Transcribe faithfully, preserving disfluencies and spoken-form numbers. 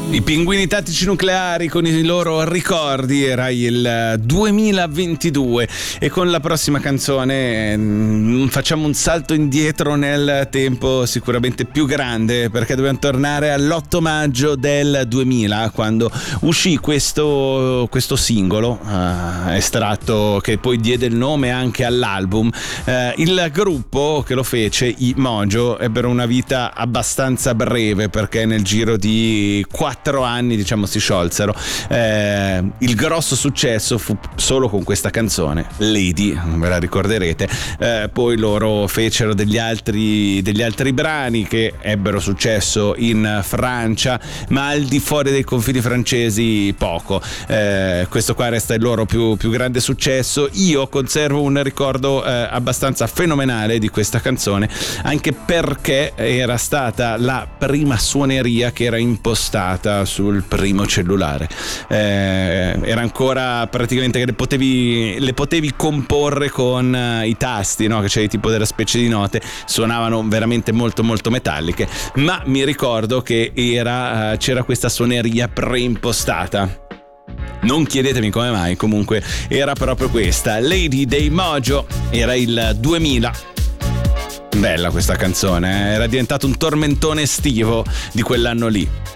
I Pinguini Tattici Nucleari con i loro ricordi, era il duemilaventidue, e con la prossima canzone mh, facciamo un salto indietro nel tempo sicuramente più grande, perché dobbiamo tornare all'otto maggio del duemila, quando uscì questo, questo singolo uh, estratto che poi diede il nome anche all'album. Uh, il gruppo che lo fece, i Mojo, ebbero una vita abbastanza breve, perché nel giro di quattro anni, diciamo, si sciolsero. Eh, il grosso successo fu solo con questa canzone, Lady, ve la ricorderete. Eh, poi loro fecero degli altri, degli altri brani che ebbero successo in Francia, ma al di fuori dei confini francesi poco. Eh, questo qua resta il loro più, più grande successo. Io conservo un ricordo eh, abbastanza fenomenale di questa canzone, anche perché era stata la prima suoneria che era impostata sul primo cellulare. Eh, era ancora praticamente che le potevi, le potevi comporre con uh, i tasti, no? Che c'è tipo della specie di note, suonavano veramente molto molto metalliche, ma mi ricordo che era uh, c'era questa suoneria preimpostata. Non chiedetemi come mai, comunque era proprio questa, Lady dei Mojo. Era il duemila. Bella questa canzone, eh? Era diventato un tormentone estivo di quell'anno lì.